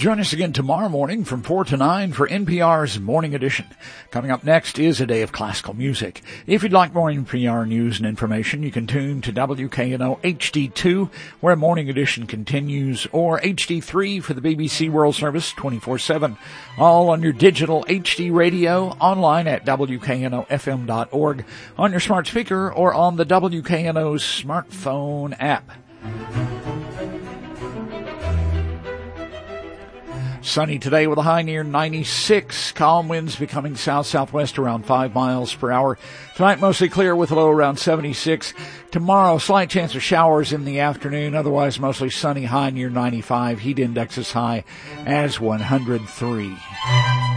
Join us again tomorrow morning from 4 to 9 for NPR's Morning Edition. Coming up next is a day of classical music. If you'd like more NPR news and information, you can tune to WKNO HD2, where Morning Edition continues, or HD3 for the BBC World Service 24/7. All on your digital HD radio, online at WKNOFM.org, on your smart speaker, or on the WKNO's smartphone app. Sunny today with a high near 96. Calm winds becoming south-southwest around 5 miles per hour. Tonight mostly clear with a low around 76. Tomorrow slight chance of showers in the afternoon. Otherwise mostly sunny, high near 95. Heat index is high as 103.